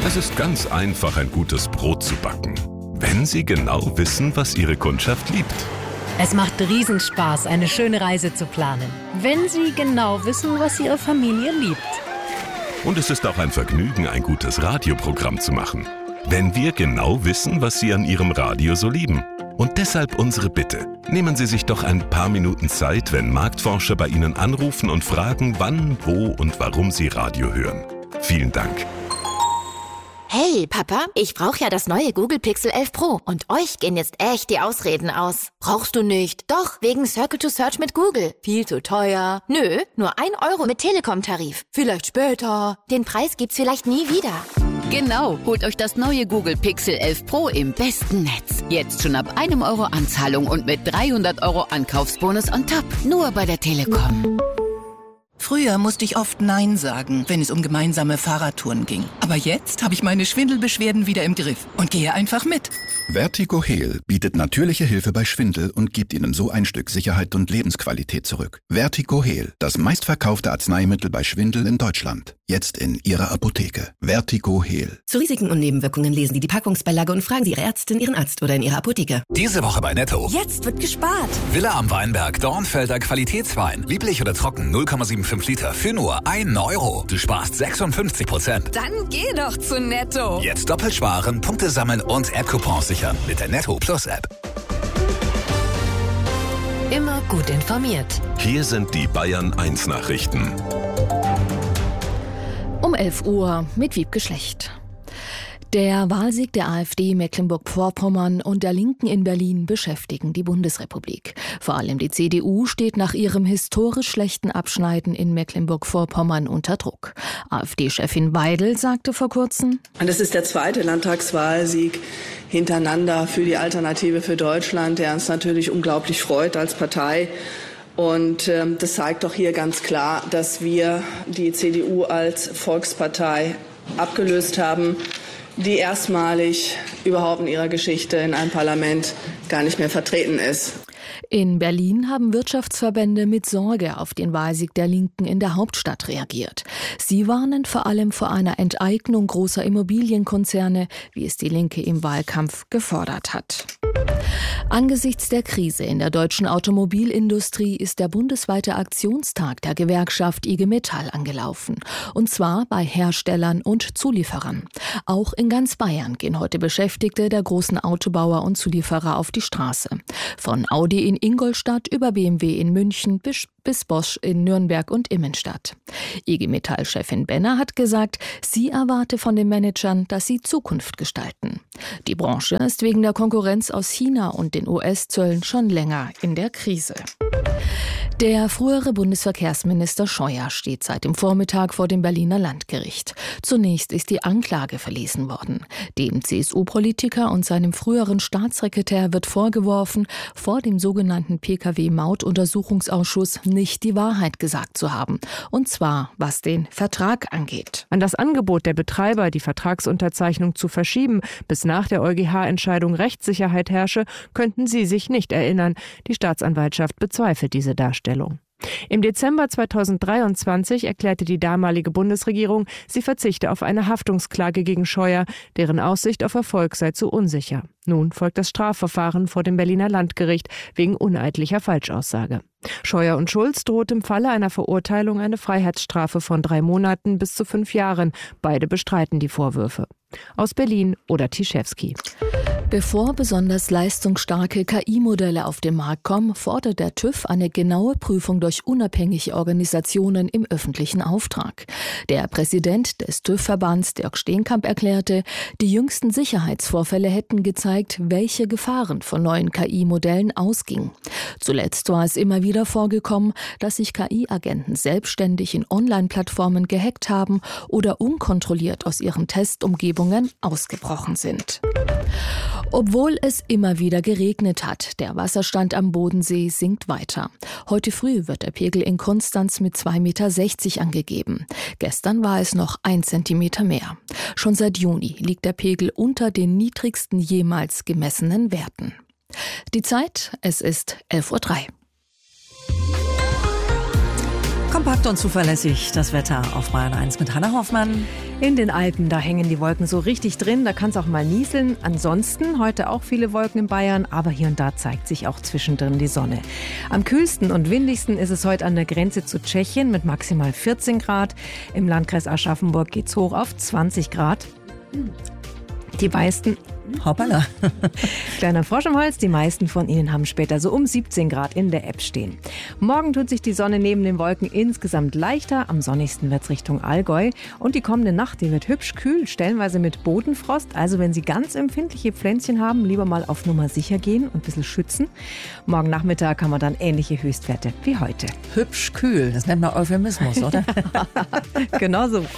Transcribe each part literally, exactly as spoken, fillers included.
Es ist ganz einfach, ein gutes Brot zu backen, wenn Sie genau wissen, was Ihre Kundschaft liebt. Es macht Riesenspaß, eine schöne Reise zu planen, wenn Sie genau wissen, was Ihre Familie liebt. Und es ist auch ein Vergnügen, ein gutes Radioprogramm zu machen, wenn wir genau wissen, was Sie an Ihrem Radio so lieben. Und deshalb unsere Bitte. Nehmen Sie sich doch ein paar Minuten Zeit, wenn Marktforscher bei Ihnen anrufen und fragen, wann, wo und warum Sie Radio hören. Vielen Dank. Hey, Papa, ich brauche ja das neue Google Pixel elf Pro und euch gehen jetzt echt die Ausreden aus. Brauchst du nicht? Doch, wegen Circle to Search mit Google. Viel zu teuer. Nö, nur ein Euro mit Telekom-Tarif. Vielleicht später. Den Preis gibt's vielleicht nie wieder. Genau, holt euch das neue Google Pixel elf Pro im besten Netz. Jetzt schon ab einem Euro Anzahlung und mit dreihundert Euro Ankaufsbonus on top. Nur bei der Telekom. Früher musste ich oft Nein sagen, wenn es um gemeinsame Fahrradtouren ging. Aber jetzt habe ich meine Schwindelbeschwerden wieder im Griff und gehe einfach mit. Vertigo Heal bietet natürliche Hilfe bei Schwindel und gibt Ihnen so ein Stück Sicherheit und Lebensqualität zurück. Vertigo Heal, das meistverkaufte Arzneimittel bei Schwindel in Deutschland. Jetzt in Ihrer Apotheke. Vertigo Heal. Zu Risiken und Nebenwirkungen lesen Sie die Packungsbeilage und fragen Sie Ihre Ärztin, Ihren Arzt oder in Ihrer Apotheke. Diese Woche bei Netto. Jetzt wird gespart. Villa am Weinberg, Dornfelder Qualitätswein. Lieblich oder trocken, null Komma fünfundsiebzig Liter für nur einen Euro. Du sparst sechsundfünfzig Prozent. Dann geh doch zu Netto. Jetzt doppelt sparen, Punkte sammeln und App-Coupons sichern mit der Netto Plus App. Immer gut informiert. Hier sind die Bayern eins Nachrichten. Um elf Uhr mit Wiebke Schlecht. Der Wahlsieg der AfD Mecklenburg-Vorpommern und der Linken in Berlin beschäftigen die Bundesrepublik. Vor allem die C D U steht nach ihrem historisch schlechten Abschneiden in Mecklenburg-Vorpommern unter Druck. AfD-Chefin Weidel sagte vor kurzem: Das ist der zweite Landtagswahlsieg hintereinander für die Alternative für Deutschland, der uns natürlich unglaublich freut als Partei. Und ähm, das zeigt doch hier ganz klar, dass wir die C D U als Volkspartei abgelöst haben, die erstmalig überhaupt in ihrer Geschichte in einem Parlament gar nicht mehr vertreten ist. In Berlin haben Wirtschaftsverbände mit Sorge auf den Wahlsieg der Linken in der Hauptstadt reagiert. Sie warnen vor allem vor einer Enteignung großer Immobilienkonzerne, wie es die Linke im Wahlkampf gefordert hat. Angesichts der Krise in der deutschen Automobilindustrie ist der bundesweite Aktionstag der Gewerkschaft I G Metall angelaufen. Und zwar bei Herstellern und Zulieferern. Auch in ganz Bayern gehen heute Beschäftigte der großen Autobauer und Zulieferer auf die Straße. Von Audi in Ingolstadt über B M W in München bis bis Bosch in Nürnberg und Immenstadt. I G Metall-Chefin Benner hat gesagt, sie erwarte von den Managern, dass sie Zukunft gestalten. Die Branche ist wegen der Konkurrenz aus China und den U S-Zöllen schon länger in der Krise. Der frühere Bundesverkehrsminister Scheuer steht seit dem Vormittag vor dem Berliner Landgericht. Zunächst ist die Anklage verlesen worden. Dem C S U-Politiker und seinem früheren Staatssekretär wird vorgeworfen, vor dem sogenannten P K W-Mautuntersuchungsausschuss nicht die Wahrheit gesagt zu haben. Und zwar, was den Vertrag angeht. An das Angebot der Betreiber, die Vertragsunterzeichnung zu verschieben, bis nach der EuGH-Entscheidung Rechtssicherheit herrsche, könnten sie sich nicht erinnern. Die Staatsanwaltschaft bezweifelt diese Darstellung. Im Dezember zweitausenddreiundzwanzig erklärte die damalige Bundesregierung, sie verzichte auf eine Haftungsklage gegen Scheuer, deren Aussicht auf Erfolg sei zu unsicher. Nun folgt das Strafverfahren vor dem Berliner Landgericht wegen uneidlicher Falschaussage. Scheuer und Schulz droht im Falle einer Verurteilung eine Freiheitsstrafe von drei Monaten bis zu fünf Jahren. Beide bestreiten die Vorwürfe. Aus Berlin Oda Tischewski. Bevor besonders leistungsstarke K I-Modelle auf den Markt kommen, fordert der TÜV eine genaue Prüfung durch unabhängige Organisationen im öffentlichen Auftrag. Der Präsident des TÜV-Verbands, Dirk Steenkamp, erklärte, die jüngsten Sicherheitsvorfälle hätten gezeigt, welche Gefahren von neuen K I-Modellen ausgingen. Zuletzt war es immer wieder vorgekommen, dass sich K I-Agenten selbstständig in Online-Plattformen gehackt haben oder unkontrolliert aus ihren Testumgebungen ausgebrochen sind. Obwohl es immer wieder geregnet hat, der Wasserstand am Bodensee sinkt weiter. Heute früh wird der Pegel in Konstanz mit zwei Komma sechzig Meter angegeben. Gestern war es noch ein Zentimeter mehr. Schon seit Juni liegt der Pegel unter den niedrigsten jemals gemessenen Werten. Die Zeit, es ist elf Uhr drei. Kompakt und zuverlässig das Wetter auf Bayern eins mit Hannah Hoffmann. In den Alpen, da hängen die Wolken so richtig drin, da kann es auch mal nieseln. Ansonsten heute auch viele Wolken in Bayern, aber hier und da zeigt sich auch zwischendrin die Sonne. Am kühlsten und windigsten ist es heute an der Grenze zu Tschechien mit maximal vierzehn Grad. Im Landkreis Aschaffenburg geht es hoch auf zwanzig Grad. Die meisten... Hoppala. Kleiner Frosch im Hals, die meisten von Ihnen haben später so um siebzehn Grad in der App stehen. Morgen tut sich die Sonne neben den Wolken insgesamt leichter. Am sonnigsten wird es Richtung Allgäu. Und die kommende Nacht, die wird hübsch kühl, stellenweise mit Bodenfrost. Also wenn Sie ganz empfindliche Pflänzchen haben, lieber mal auf Nummer sicher gehen und ein bisschen schützen. Morgen Nachmittag haben wir dann ähnliche Höchstwerte wie heute. Hübsch kühl, das nennt man Euphemismus, oder? Genau so.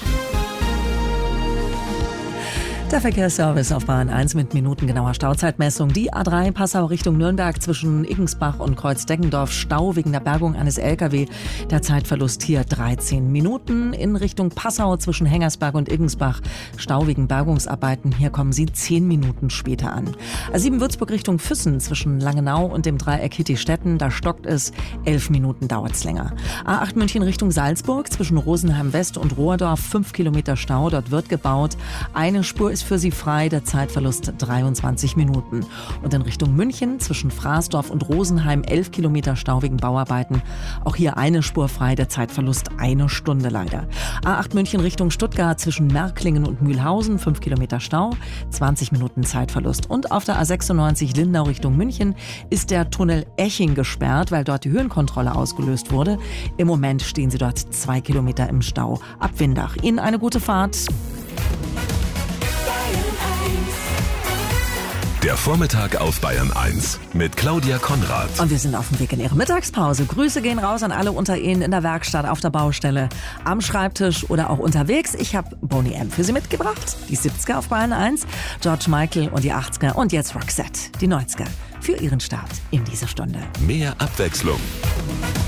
Der Verkehrsservice auf Bahn eins mit minutengenauer Stauzeitmessung. Die A drei Passau Richtung Nürnberg zwischen Iggensbach und Kreuzdeggendorf. Stau wegen der Bergung eines L K W. Der Zeitverlust hier dreizehn Minuten. In Richtung Passau zwischen Hengersberg und Iggensbach. Stau wegen Bergungsarbeiten. Hier kommen Sie zehn Minuten später an. A sieben Würzburg Richtung Füssen zwischen Langenau und dem Dreieck Hittistetten. Da stockt es. elf Minuten dauert's länger. A acht München Richtung Salzburg zwischen Rosenheim West und Rohrdorf. fünf Kilometer Stau. Dort wird gebaut. Eine Spur ist für Sie frei, der Zeitverlust dreiundzwanzig Minuten. Und in Richtung München zwischen Fraßdorf und Rosenheim elf Kilometer Stau wegen Bauarbeiten. Auch hier eine Spur frei, der Zeitverlust eine Stunde leider. A acht München Richtung Stuttgart zwischen Märklingen und Mühlhausen fünf Kilometer Stau, zwanzig Minuten Zeitverlust. Und auf der A sechsundneunzig Lindau Richtung München ist der Tunnel Eching gesperrt, weil dort die Höhenkontrolle ausgelöst wurde. Im Moment stehen Sie dort zwei Kilometer im Stau ab Windach. Ihnen eine gute Fahrt. Der Vormittag auf Bayern eins mit Claudia Konrad. Und wir sind auf dem Weg in Ihre Mittagspause. Grüße gehen raus an alle unter Ihnen in der Werkstatt, auf der Baustelle, am Schreibtisch oder auch unterwegs. Ich habe Boney M. für Sie mitgebracht. Die siebziger auf Bayern eins, George Michael und die achtziger und jetzt Roxette, die neunziger. Für Ihren Start in dieser Stunde. Mehr Abwechslung.